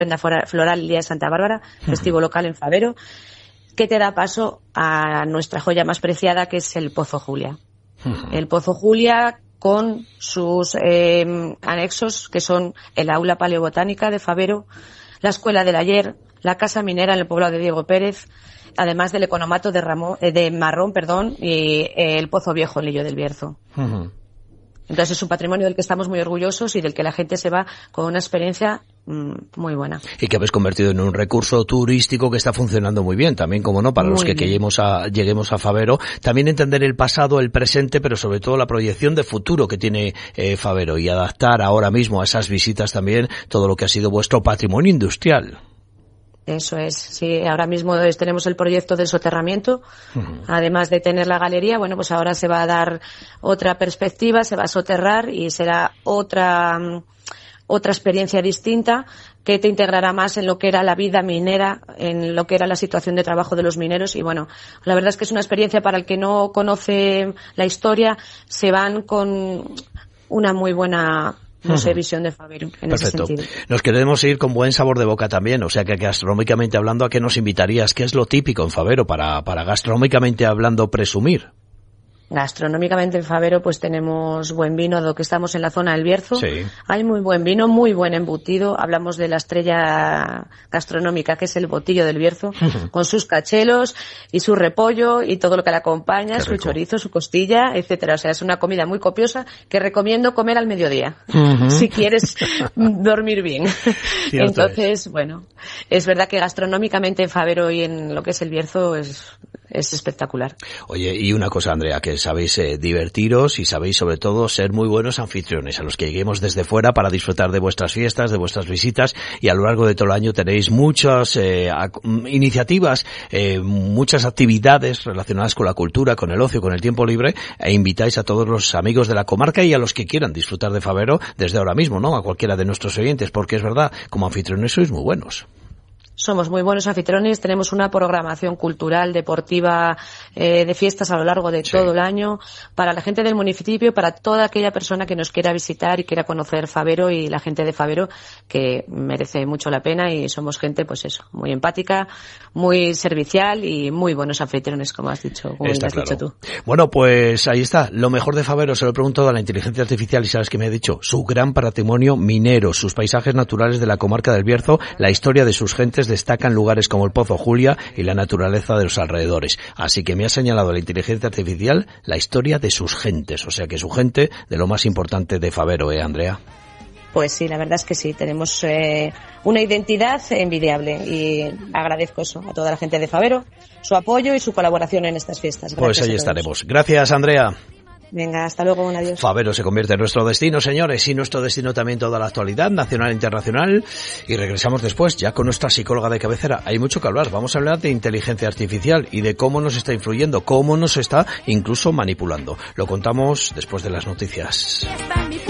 ofrenda floral el día de Santa Bárbara, festivo local en Fabero, que te da paso a nuestra joya más preciada, que es el Pozo Julia. El Pozo Julia con sus anexos, que son el aula paleobotánica de Fabero, la escuela del ayer, la casa minera en el poblado de Diego Pérez, además del economato de Marrón, y el Pozo Viejo en Lillo del Bierzo. Entonces es un patrimonio del que estamos muy orgullosos y del que la gente se va con una experiencia muy buena. Y que habéis convertido en un recurso turístico que está funcionando muy bien, también, como no, para los que lleguemos a Fabero. También entender el pasado, el presente, pero sobre todo la proyección de futuro que tiene Fabero, y adaptar ahora mismo a esas visitas también todo lo que ha sido vuestro patrimonio industrial. Eso es, sí, ahora mismo tenemos el proyecto del soterramiento, además de tener la galería, bueno, pues ahora se va a dar otra perspectiva, se va a soterrar y será otra experiencia distinta que te integrará más en lo que era la vida minera, en lo que era la situación de trabajo de los mineros. Y bueno, la verdad es que es una experiencia para el que no conoce la historia, se van con una muy buena visión de Fabero en ese sentido. Nos queremos ir con buen sabor de boca también, o sea que gastronómicamente hablando, ¿a qué nos invitarías? ¿Qué es lo típico en Fabero para gastronómicamente hablando presumir? Gastronómicamente en Fabero pues tenemos buen vino, dado que estamos en la zona del Bierzo. Sí. Hay muy buen vino, muy buen embutido. Hablamos de la estrella gastronómica, que es el Botillo del Bierzo, con sus cachelos y su repollo y todo lo que le acompaña, su chorizo, su costilla, etcétera. O sea, es una comida muy copiosa que recomiendo comer al mediodía, si quieres dormir bien. Entonces, bueno, es verdad que gastronómicamente en Fabero y en lo que es el Bierzo es espectacular. Oye, y una cosa, Andrea, que sabéis divertiros y sabéis sobre todo ser muy buenos anfitriones a los que lleguemos desde fuera para disfrutar de vuestras fiestas, de vuestras visitas, y a lo largo de todo el año tenéis muchas iniciativas, muchas actividades relacionadas con la cultura, con el ocio, con el tiempo libre, e invitáis a todos los amigos de la comarca y a los que quieran disfrutar de Fabero desde ahora mismo, ¿no? A cualquiera de nuestros oyentes, porque es verdad, como anfitriones sois muy buenos. Somos muy buenos anfitriones, tenemos una programación cultural, deportiva, de fiestas a lo largo de todo el año, para la gente del municipio, para toda aquella persona que nos quiera visitar y quiera conocer Fabero y la gente de Fabero, que merece mucho la pena, y somos gente, pues eso, muy empática, muy servicial y muy buenos anfitriones, como has dicho, dicho tú. Bueno, pues ahí está, lo mejor de Fabero, se lo he preguntado a la inteligencia artificial y sabes qué me ha dicho, su gran patrimonio minero, sus paisajes naturales de la comarca del Bierzo, la historia de sus gentes, destacan lugares como el Pozo Julia y la naturaleza de los alrededores. Así que me ha señalado la inteligencia artificial la historia de sus gentes, o sea que su gente de lo más importante de Fabero, Andrea. Pues sí, la verdad es que sí, tenemos una identidad envidiable y agradezco eso a toda la gente de Fabero, su apoyo y su colaboración en estas fiestas. Gracias, pues ahí estaremos. Gracias, Andrea. Venga, hasta luego, un adiós. Fabero se convierte en nuestro destino, señores, y nuestro destino también toda la actualidad nacional e internacional. Y regresamos después ya con nuestra psicóloga de cabecera. Hay mucho que hablar. Vamos a hablar de inteligencia artificial y de cómo nos está influyendo, cómo nos está incluso manipulando. Lo contamos después de las noticias.